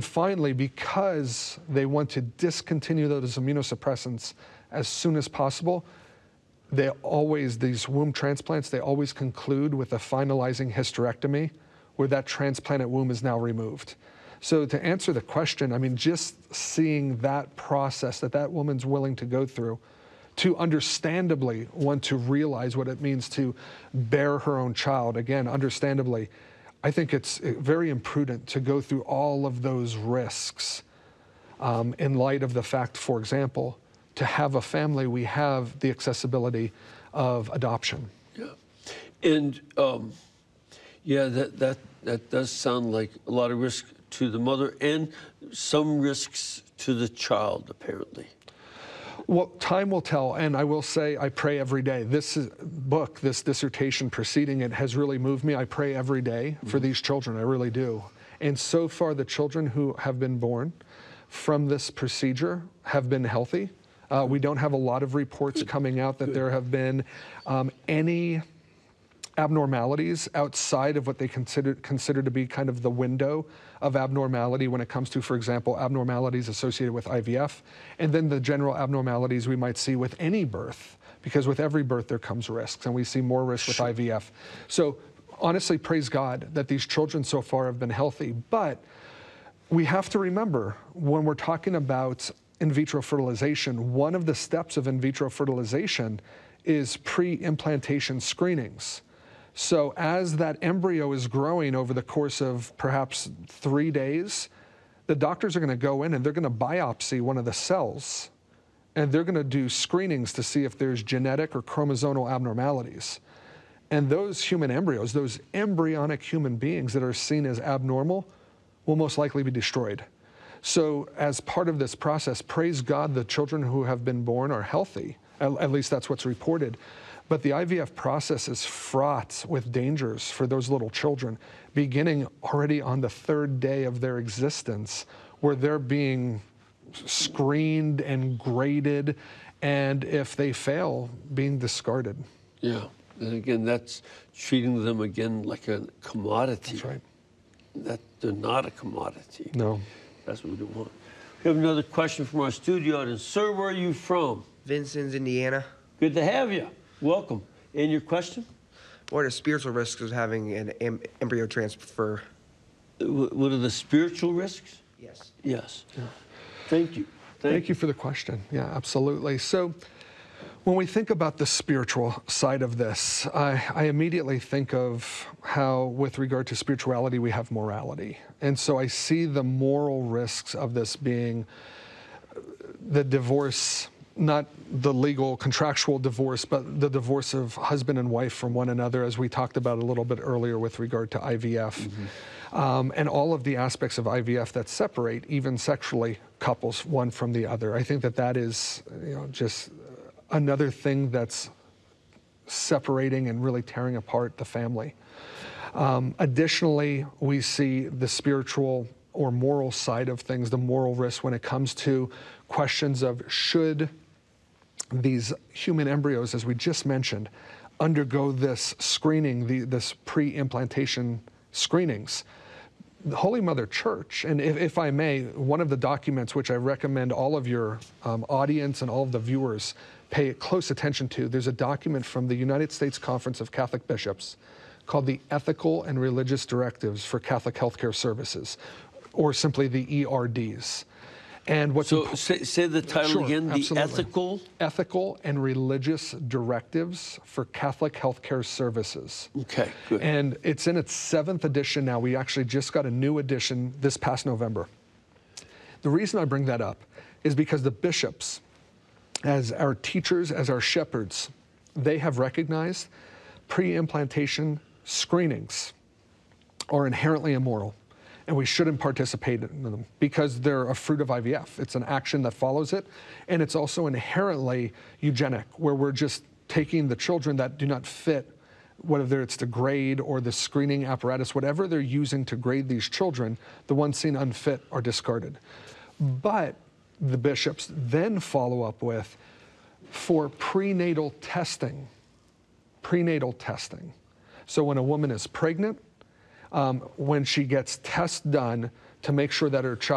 finally, because they want to discontinue those immunosuppressants as soon as possible, these womb transplants, they always conclude with a finalizing hysterectomy where that transplanted womb is now removed. So to answer the question, I mean, just seeing that process that woman's willing to go through to understandably want to realize what it means to bear her own child, again, understandably, I think it's very imprudent to go through all of those risks in light of the fact, for example, to have a family, we have the accessibility of adoption. Yeah, and yeah, that does sound like a lot of risk to the mother and some risks to the child, apparently. Well, time will tell, and I will say I pray every day. This book, this dissertation preceding it, has really moved me. I pray every day for these children, I really do. And so far, the children who have been born from this procedure have been healthy. We don't have a lot of reports coming out that there have been any abnormalities outside of what they consider to be kind of the window of abnormality when it comes to, for example, abnormalities associated with IVF, and then the general abnormalities we might see with any birth, because with every birth there comes risks, and we see more risk with IVF. So honestly, praise God that these children so far have been healthy, but we have to remember when we're talking about in vitro fertilization, one of the steps of in vitro fertilization is pre-implantation screenings. So as that embryo is growing over the course of perhaps 3 days, the doctors are going to go in and they're going to biopsy one of the cells, and they're going to do screenings to see if there's genetic or chromosomal abnormalities. And those human embryos, those embryonic human beings that are seen as abnormal, will most likely be destroyed. So as part of this process, praise God, the children who have been born are healthy. At least that's what's reported. But the IVF process is fraught with dangers for those little children, beginning already on the 3rd day of their existence, where they're being screened and graded, and if they fail, being discarded. Yeah, and again, that's treating them again like a commodity. That's right. That they're not a commodity. No. That's what we don't want. We have another question from our studio audience. Sir, where are you from? Vincennes, Indiana. Good to have you. Welcome. And your question? What are spiritual risks of having an embryo transfer? What are the spiritual risks? Yes. Yes. Yeah. Thank you. Thank you for the question. Yeah, absolutely. So when we think about the spiritual side of this, I immediately think of how, with regard to spirituality, we have morality. And so I see the moral risks of this being the divorce, not the legal contractual divorce, but the divorce of husband and wife from one another, as we talked about a little bit earlier with regard to IVF. And all of the aspects of IVF that separate, even sexually, couples one from the other. I think that is, just another thing that's separating and really tearing apart the family. Additionally, we see the spiritual or moral side of things, the moral risk when it comes to questions of should these human embryos, as we just mentioned, undergo this screening, this pre-implantation screenings. The Holy Mother Church, and if I may, one of the documents which I recommend all of your audience and all of the viewers pay close attention to, there's a document from the United States Conference of Catholic Bishops called the Ethical and Religious Directives for Catholic Healthcare Services, or simply the ERDs. And what's say the title again, absolutely. the Ethical and Religious Directives for Catholic Healthcare Services. Okay, good. And it's in its 7th edition now. We actually just got a new edition this past November. The reason I bring that up is because the bishops, as our teachers, as our shepherds, they have recognized pre-implantation screenings are inherently immoral, and we shouldn't participate in them because they're a fruit of IVF. It's an action that follows it, and it's also inherently eugenic, where we're just taking the children that do not fit, whether it's the grade or the screening apparatus, whatever they're using to grade these children, the ones seen unfit are discarded. But the bishops then follow up with, for prenatal testing. So when a woman is pregnant, when she gets tests done to make sure that her child